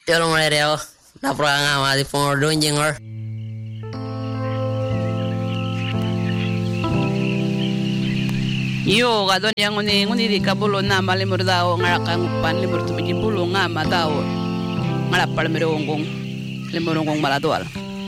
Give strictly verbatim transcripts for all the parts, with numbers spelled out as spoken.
Yo mo reo na programa di por dunjingor. Yo kadon yang nguni nguni di kabulo na malimur daw ngarakang pan limur tu bijibulo nga madaw ngarapal merongong limurongong maladwal.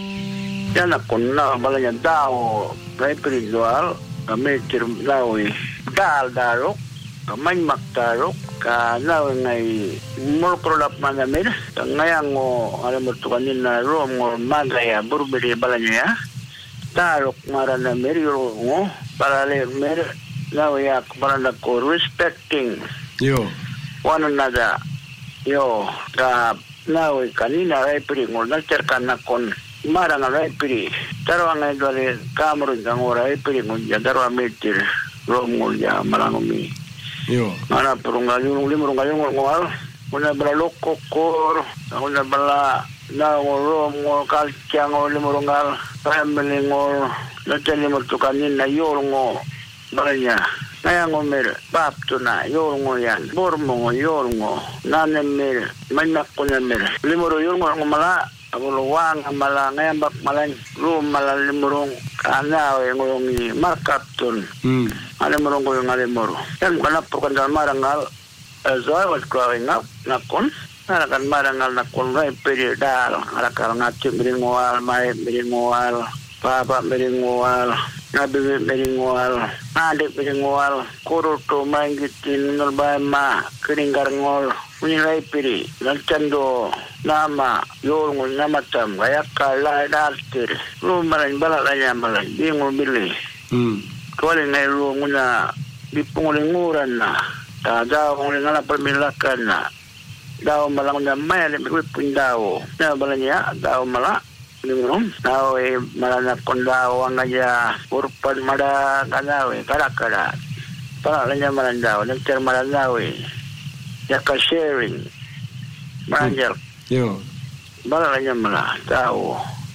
Yan ako na balanya daw kay spiritual kami tirlawi dal darok kamay maktarok ka na ngay more product man namin ngayang mo alam mo to kanina rom or magaya burbiri balanya darok mara na meryo ngo para le mer lawi ak para na ko respecting yo one another yo ka lawi kanina ay pring or nagterkan na kon marang ay pring tarang ay dole kamerun kang ora ay pring ya darwa meter romol ya malangumi yo ana perungal yung limurong ngayong ngal una bala kokor una bala na rom ngol kalkyang o limurong ngal family ngol natali mo tukanin na yorngo balanya kaya ngomer bapto na yorngo yan bormo yorngo nanemir manakko namer limuro yorngo ngomala abuluwang amala ngayon bak malan room malalimurong kana o yung ni markapton mm alimurong ko yung alimuro yan kanap po kandang marangal as I was growing up nakon narakan marangal nakon ray peri dal arakal ngati miringual may miringual papa miringual nabi miringual adik miringual kuruto manggitin nulbama keringgar ngol Unilai piri, lancando nama, yorong namatam, kaya kala daltir, lu malang balak lanya malang, bingung bili. mm Kau ni lu muna dipungulinguran na, dah dah orang ngala permilakan na, dah malang na mai le mikui pindao, na balanya dah malang lingrum, dah eh malang na kondao angaja urpan mada kanawe, kada kada, balak lanya malang dah, nanti malang dah eh. Ya ka sharing manager yo balanya mala tao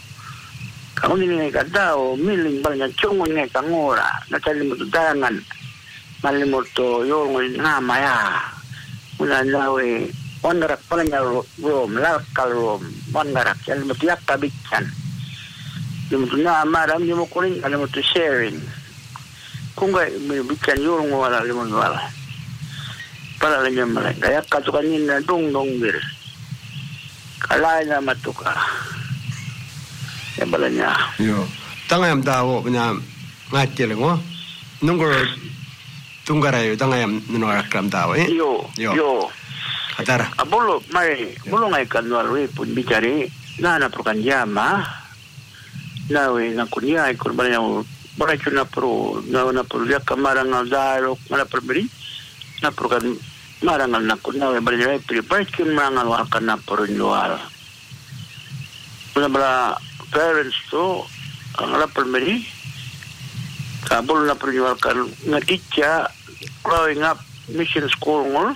kamu ni ka tao miling balanya chungo ni ka ngora na tali mo dangan malimot to yo nga maya una nawe onrak balanya rom lakal rom onrak yan mo tiyak tabichan yung na maram yung mo kuring alam mo to sharing kung ga bican yo ngora limon wala para lanya malay kaya katukanin na dong dong bir kalay na matuka ya balanya yo tangayam dawo nya ngatil ngo nunggo tunggarayo tangayam nunorakram dawo eh yo yo katara abulo may bulong ay kanwal we pun bicari na na prokan jama na we na kunya ay kurban yang baracho na pro na na pro ya kamarang daro mala perberi na prokan marangal na kuna balanya prepare kin marangal wakan na porunwal kuna bala parents to ang ala primary kabul na porunwal kan ngaticha growing up mission school ngol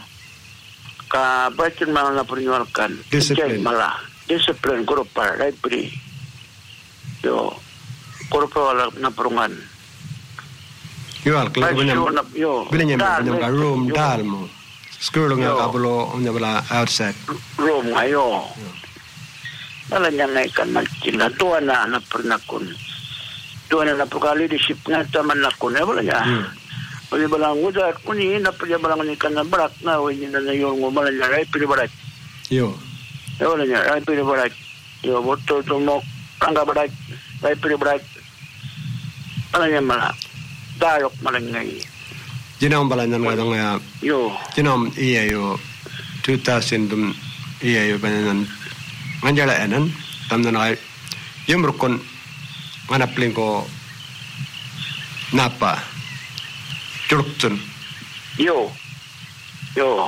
ka bakin marangal na porunwal kan discipline mala discipline guru par library yo guru wala na porungan yo al klag banyam banyam banyam ka room dal mo school nga kabulo nya bala outside room ayo bala nya ngai kan malkina tuwa na na pernakon tuwa na na leadership nga taman nakon bala nya bali bala nguda kuni na pala bala ni kan barak na wi na na yung bala nya rai pili barak yo bala nya rai pili barak yo boto to mo tangga barak rai pili barak bala nya mala darok malangai Jinom balanyan nga nga yo jinom iya yo two thousand dum iya yo banan manjala enan tamna na yumrukon manapling ko napa turktun yo yo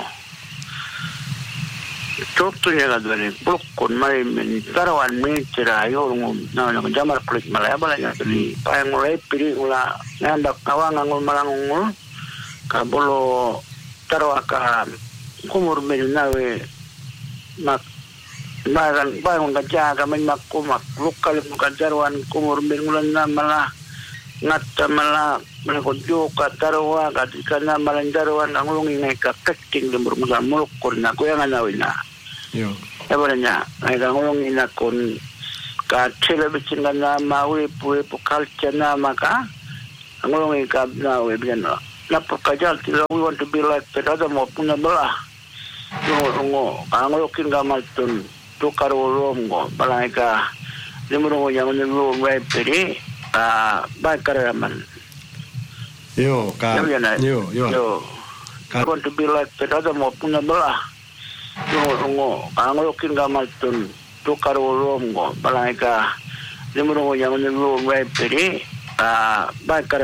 turktun ya gadane pulkon mai men tarawan me tira yo na na jamar kulit malaya balanya tadi payang mulai piri ula nanda kawangan ngul malangul kabolo tarawaka kumur men nawe mak bagan bagan kajaga men makumak lokal mukajarwan kumur men ulan na mala ngatta mala menako ka tarawa katika na malanjarwan ang ulungi ngai ka kakking lemur musa mulukor na ko yang nawina yo Ebaranya, ay kangulong inakon ka television na nama we puwe po culture nama ka. Angulong ikab na we biyan na. Napakajal tila we want to be like that other mo puna bala. Yung ngo angulong kingamal tun tukar ulom ngo balay ka limurong yang nilo we peri ah bakaraman. Yo ka yo yo. Yo. I want to be like that other mo puna bala. Yung ngo angulong kingamal tun tukar ulom ngo balay ka limurong yang nilo we peri ah bakaraman.